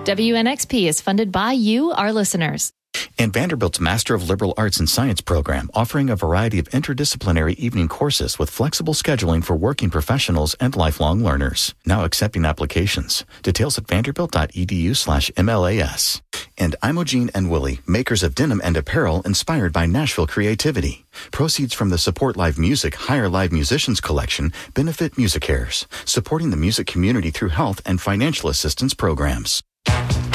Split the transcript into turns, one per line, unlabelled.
WNXP is funded by you, our listeners.
And Vanderbilt's Master of Liberal Arts and Science program, offering a variety of interdisciplinary evening courses with flexible scheduling for working professionals and lifelong learners. Now accepting applications. Details at vanderbilt.edu/MLAS. And Imogene and Willie, makers of denim and apparel inspired by Nashville creativity. Proceeds from the Support Live Music Hire Live Musicians collection benefit MusiCares, supporting the music community through health and financial assistance programs.